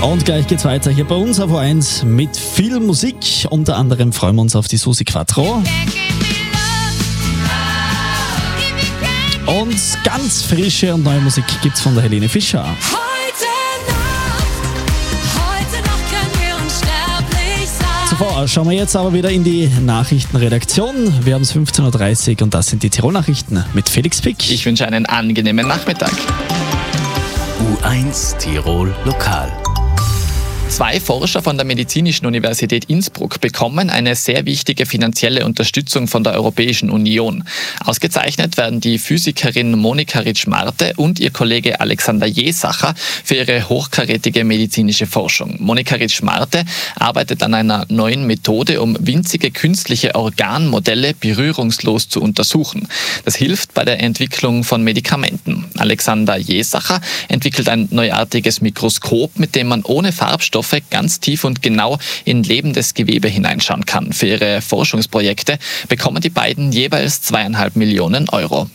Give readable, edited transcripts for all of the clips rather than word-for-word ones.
Und gleich geht's weiter hier bei uns auf O1 mit viel Musik. Unter anderem freuen wir uns auf die Susi Quattro. Und ganz frische und neue Musik gibt's von der Helene Fischer. Zuvor schauen wir jetzt aber wieder in die Nachrichtenredaktion. Wir haben es 15.30 Uhr und das sind die Tirol-Nachrichten mit Felix Pick. Ich wünsche einen angenehmen Nachmittag. U1 Tirol Lokal. 2 Forscher von der Medizinischen Universität Innsbruck bekommen eine sehr wichtige finanzielle Unterstützung von der Europäischen Union. Ausgezeichnet werden die Physikerin Monika Ritsch-Marte und ihr Kollege Alexander Jesacher für ihre hochkarätige medizinische Forschung. Monika Ritsch-Marte arbeitet an einer neuen Methode, um winzige künstliche Organmodelle berührungslos zu untersuchen. Das hilft bei der Entwicklung von Medikamenten. Alexander Jesacher entwickelt ein neuartiges Mikroskop, mit dem man ohne Farbstoffe ganz tief und genau in lebendes Gewebe hineinschauen kann. Für ihre Forschungsprojekte bekommen die beiden jeweils 2,5 Millionen Euro.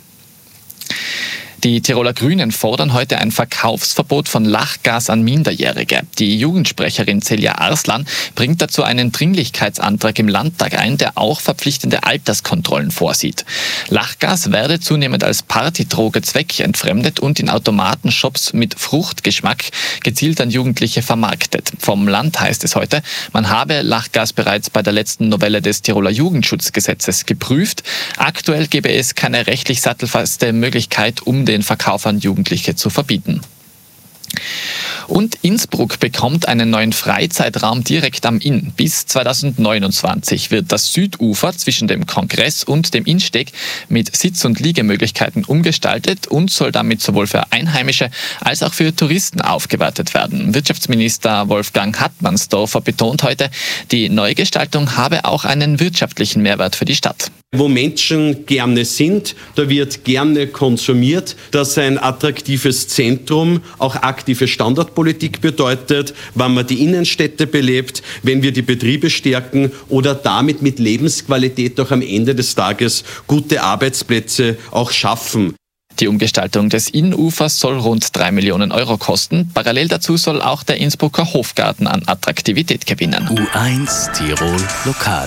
Die Tiroler Grünen fordern heute ein Verkaufsverbot von Lachgas an Minderjährige. Die Jugendsprecherin Celia Arslan bringt dazu einen Dringlichkeitsantrag im Landtag ein, der auch verpflichtende Alterskontrollen vorsieht. Lachgas werde zunehmend als Partydroge zweckentfremdet und in Automatenshops mit Fruchtgeschmack gezielt an Jugendliche vermarktet. Vom Land heißt es heute, man habe Lachgas bereits bei der letzten Novelle des Tiroler Jugendschutzgesetzes geprüft. Aktuell gäbe es keine rechtlich sattelfeste Möglichkeit, um den Verkauf an Jugendliche zu verbieten. Und Innsbruck bekommt einen neuen Freizeitraum direkt am Inn. Bis 2029 wird das Südufer zwischen dem Kongress und dem Innsteg mit Sitz- und Liegemöglichkeiten umgestaltet und soll damit sowohl für Einheimische als auch für Touristen aufgewertet werden. Wirtschaftsminister Wolfgang Hartmannsdorfer betont heute, die Neugestaltung habe auch einen wirtschaftlichen Mehrwert für die Stadt. Wo Menschen gerne sind, da wird gerne konsumiert, dass ein attraktives Zentrum auch aktive Standortpolitik bedeutet, wenn man die Innenstädte belebt, wenn wir die Betriebe stärken oder damit mit Lebensqualität auch am Ende des Tages gute Arbeitsplätze auch schaffen. Die Umgestaltung des Innenufers soll rund 3 Millionen Euro kosten. Parallel dazu soll auch der Innsbrucker Hofgarten an Attraktivität gewinnen. U1 Tirol Lokal.